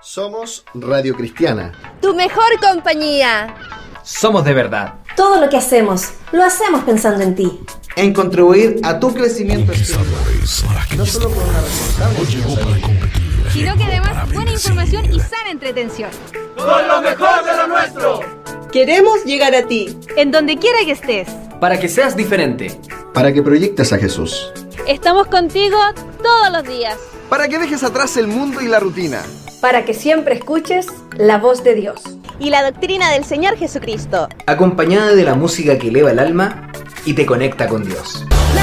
Somos Radio Cristiana. Tu mejor compañía. Somos de verdad. Todo lo que hacemos, lo hacemos pensando en ti. En contribuir a tu crecimiento espiritual. No solo por una responsable, sino que además buena información y sana entretención. ¡Con lo mejor de lo nuestro! Queremos llegar a ti, en donde quiera que estés. Para que seas diferente. Para que proyectes a Jesús. Estamos contigo todos los días. Para que dejes atrás el mundo y la rutina. Para que siempre escuches la voz de Dios. Y la doctrina del Señor Jesucristo. Acompañada de la música que eleva el alma y te conecta con Dios.